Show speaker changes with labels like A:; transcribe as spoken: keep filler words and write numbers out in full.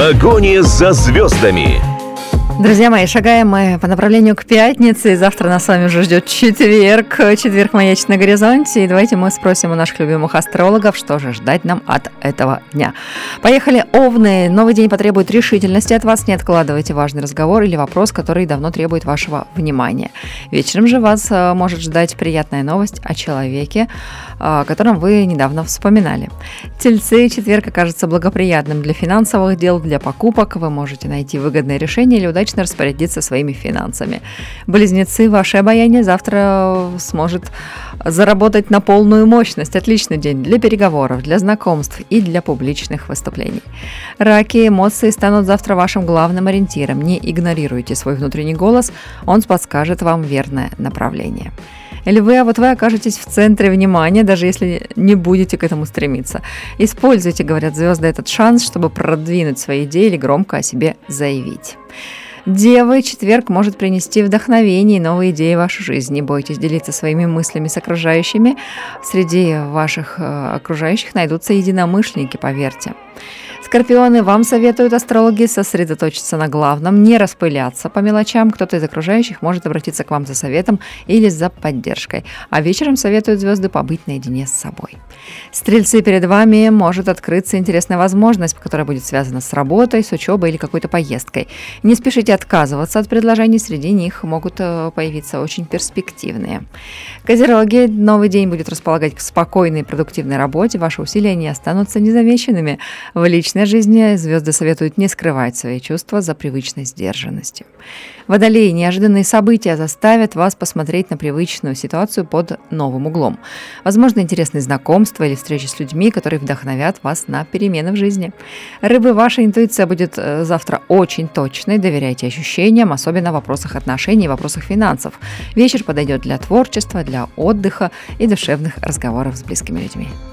A: погоне за звездами.
B: Друзья мои, шагаем мы по направлению к пятнице. Завтра нас с вами уже ждет четверг. Четверг маячит на горизонте. И давайте мы спросим у наших любимых астрологов, что же ждать нам от этого дня. Поехали, овны. Новый день потребует решительности от вас. Не откладывайте важный разговор или вопрос, который давно требует вашего внимания. Вечером же вас может ждать приятная новость о человеке, о котором вы недавно вспоминали. Тельцы, четверг окажется благоприятным для финансовых дел, для покупок. Вы можете найти выгодное решение или удачно распорядиться своими финансами. Близнецы, ваше обаяние завтра сможет заработать на полную мощность. Отличный день для переговоров, для знакомств и для публичных выступлений. Раки, эмоции станут завтра вашим главным ориентиром. Не игнорируйте свой внутренний голос, он подскажет вам верное направление. Львы, а вот вы окажетесь в центре внимания, даже если не будете к этому стремиться. Используйте, говорят звезды, этот шанс, чтобы продвинуть свои идеи или громко о себе заявить. Девы, четверг может принести вдохновение и новые идеи в вашу жизнь. Не бойтесь делиться своими мыслями с окружающими. Среди ваших э, окружающих найдутся единомышленники, поверьте. Скорпионы, вам советуют астрологи сосредоточиться на главном, не распыляться по мелочам. Кто-то из окружающих может обратиться к вам за советом или за поддержкой. А вечером советуют звезды побыть наедине с собой. Стрельцы, перед вами может открыться интересная возможность, которая будет связана с работой, с учебой или какой-то поездкой. Не спешите отказываться от предложений, среди них могут появиться очень перспективные. Козероги, новый день будет располагать к спокойной и продуктивной работе. Ваши усилия не останутся незамеченными. В личной жизни звезды советуют не скрывать свои чувства за привычной сдержанностью. Водолеи, неожиданные события заставят вас посмотреть на привычную ситуацию под новым углом. Возможно, интересные знакомства или встречи с людьми, которые вдохновят вас на перемены в жизни. Рыбы, ваша интуиция будет завтра очень точной. Доверяйте ощущениям, особенно в вопросах отношений и вопросах финансов. Вечер подойдет для творчества, для отдыха и душевных разговоров с близкими людьми.